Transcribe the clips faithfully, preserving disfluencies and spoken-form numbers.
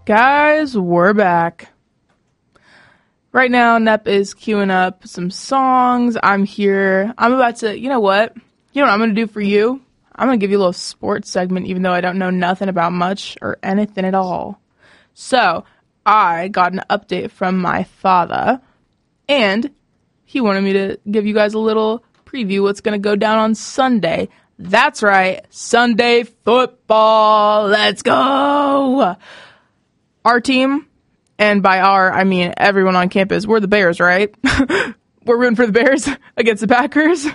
Guys, we're back. Right now, Nep is queuing up some songs. I'm here. I'm about to, you know what? You know what I'm going to do for you? I'm going to give you a little sports segment, even though I don't know nothing about much or anything at all. So, I got an update from my father, and he wanted me to give you guys a little preview what's going to go down on Sunday. That's right, Sunday football. Let's go! Our team, and by our, I mean everyone on campus, we're the Bears, right? We're rooting for the Bears against the Packers.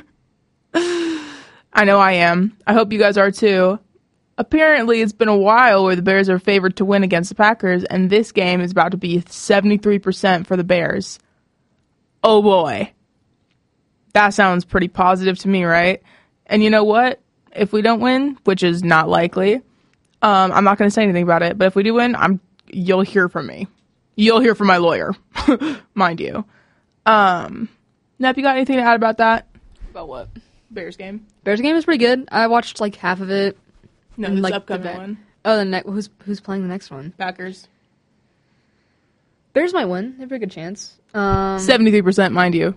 I know I am. I hope you guys are too. Apparently, it's been a while where the Bears are favored to win against the Packers, and this game is about to be seventy-three percent for the Bears. Oh boy. That sounds pretty positive to me, right? And you know what? If we don't win, which is not likely, um, I'm not going to say anything about it, but if we do win, I'm you'll hear from me. You'll hear from my lawyer, mind you. Um, Nep, you got anything to add about that? About what? Bears game? Bears game is pretty good. I watched like half of it. No, this like, upcoming the, one. Oh, the next who's who's playing the next one? Packers. Bears might win. They have a pretty good chance. Um, seventy-three percent, mind you.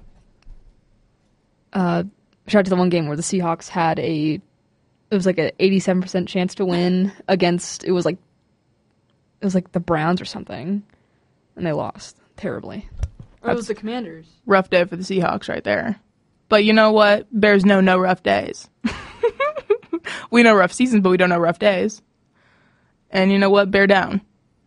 Uh, shout out to the one game where the Seahawks had a, it was like an eighty-seven percent chance to win against, it was like, it was like the Browns or something, and they lost terribly. Or it was the Commanders. Rough day for the Seahawks right there. But you know what? Bears know no rough days. We know rough seasons, but we don't know rough days. And you know what? Bear down.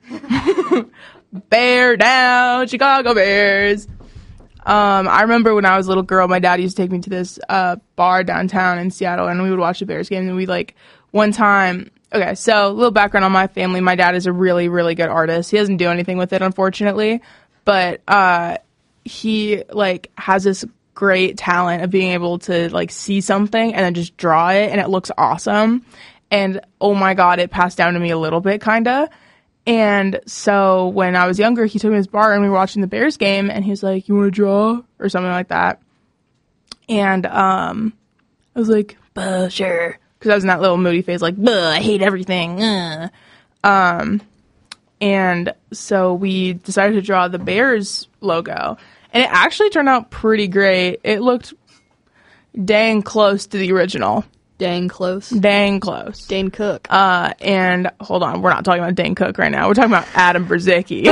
Bear down, Chicago Bears. Um, I remember when I was a little girl, my dad used to take me to this uh, bar downtown in Seattle, and we would watch the Bears game. And we like one time. Okay, so a little background on my family. My dad is a really, really good artist. He doesn't do anything with it, unfortunately, but uh, he like has this great talent of being able to like see something and then just draw it, and it looks awesome. And oh my god, it passed down to me a little bit, kinda. And so when I was younger, he took me to his bar and we were watching the Bears game, and he was like, "You want to draw?" or something like that. And um, I was like, "Buh, sure," because I was in that little moody phase, like, "Buh, I hate everything." Uh. Um, and so we decided to draw the Bears logo, and it actually turned out pretty great. It looked dang close to the original. Dang close. Dang close. Dane Cook. Uh, and hold on, we're not talking about Dane Cook right now. We're talking about Adam Berzicki.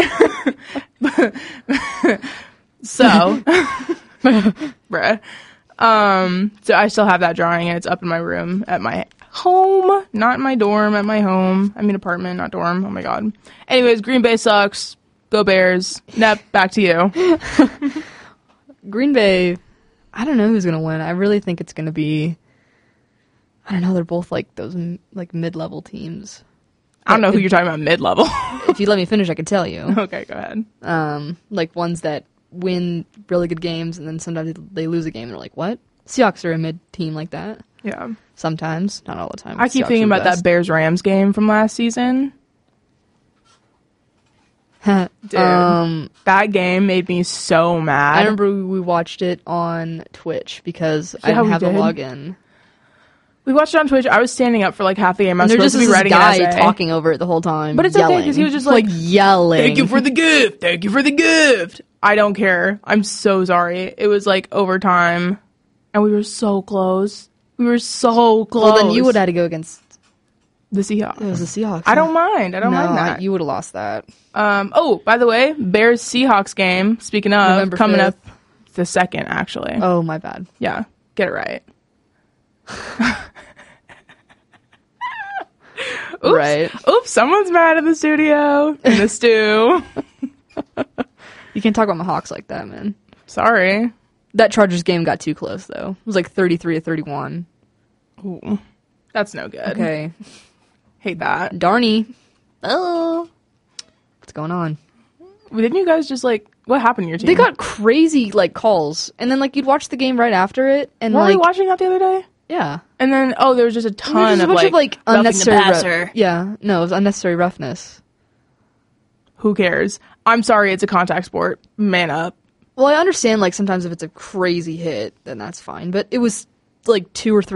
So, bruh. Um, so I still have that drawing, and it's up in my room at my home, not in my dorm, at my home. I mean apartment, not dorm. Oh my god. Anyways, Green Bay sucks. Go Bears. Nep, back to you. Green Bay, I don't know who's going to win. I really think it's going to be, I don't know, they're both like those like mid-level teams. I don't know if, who you're talking about mid-level. If you let me finish, I can tell you. Okay, go ahead. Um, like ones that win really good games and then sometimes they lose a game and they're like, what? Seahawks are a mid-team like that. Yeah. Sometimes, not all the time. I keep Seahawks thinking about best. that Bears-Rams game from last season. Dude, um, that game made me so mad. I remember we watched it on Twitch because I Yeah, didn't we have the did. login. We watched it on Twitch. I was standing up for like half the game. I And was there's supposed just to be this writing guy an essay. talking over it the whole time. But it's yelling. okay because he was just like, yelling. "Thank you for the gift. Thank you for the gift." I don't care. I'm so sorry. It was like overtime, and we were so close. We were so close. Well, then you would have to go against the Seahawks. it was the Seahawks. I don't mind. I don't no, mind that. you would have lost that. Um. Oh, by the way, Bears Seahawks game. Speaking of, November coming fifth. up the second, actually. Oh, my bad. Yeah, get it right. Oops. Right. Oops, someone's mad in the studio. In the stew. You can't talk about my Hawks like that, man. Sorry. That Chargers game got too close, though. It was like thirty-three to thirty-one. Ooh, that's no good. Okay. Hate that. Darny. Oh. What's going on? Didn't you guys just, like, what happened to your team? They got crazy, like, calls. And then, like, you'd watch the game right after it. And, Weren't like, we watching that the other day? yeah. And then, oh, there was just a There's ton just a of, bunch like, of, like, roughing the unnecessary. passer. Ru- yeah. No, it was unnecessary roughness. Who cares? I'm sorry, it's a contact sport. Man up. Well, I understand, like, sometimes if it's a crazy hit, then that's fine. But it was, like, two or three